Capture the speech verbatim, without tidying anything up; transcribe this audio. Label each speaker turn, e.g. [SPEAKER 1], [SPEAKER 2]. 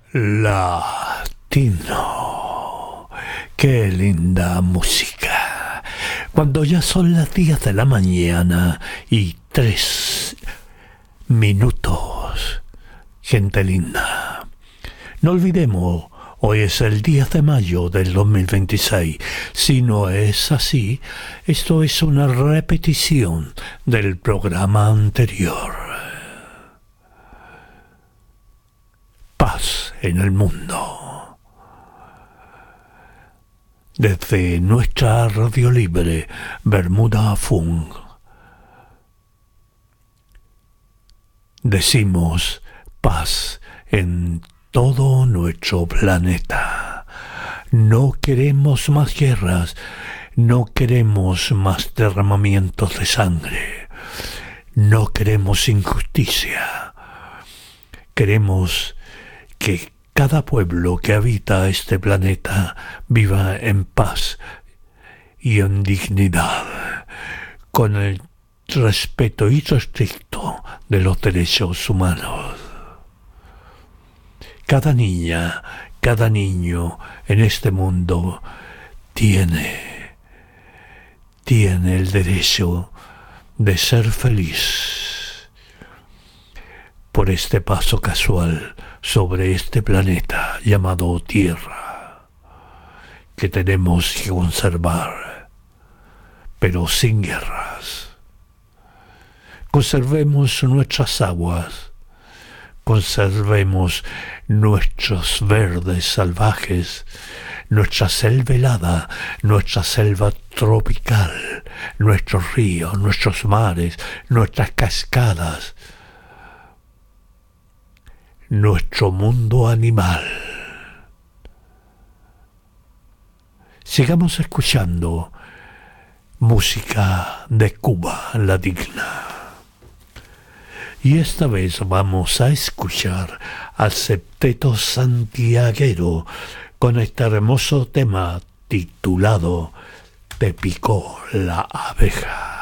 [SPEAKER 1] Latino. Qué linda música. Cuando ya son las diez de la mañana y tres minutos. Gente linda. No olvidemos, hoy es el diez de mayo del dos mil veintiséis. Si no es así, esto es una repetición del programa anterior. Paz en el mundo. Desde nuestra radio libre, Bermuda Funk, decimos paz en todo nuestro planeta. No queremos más guerras, no queremos más derramamientos de sangre, no queremos injusticia. Queremos que cada pueblo que habita este planeta viva en paz y en dignidad, con el respeto irrestricto de los derechos humanos. Cada niña, cada niño en este mundo tiene, tiene el derecho de ser feliz por este paso casual sobre este planeta llamado Tierra, que tenemos que conservar, pero sin guerras. Conservemos nuestras aguas, conservemos nuestros verdes salvajes, nuestra selva helada, nuestra selva tropical, nuestros ríos, nuestros mares, nuestras cascadas, nuestro mundo animal. Sigamos escuchando música de Cuba latina. Y esta vez vamos a escuchar al Septeto Santiaguero con este hermoso tema titulado Te picó la abeja.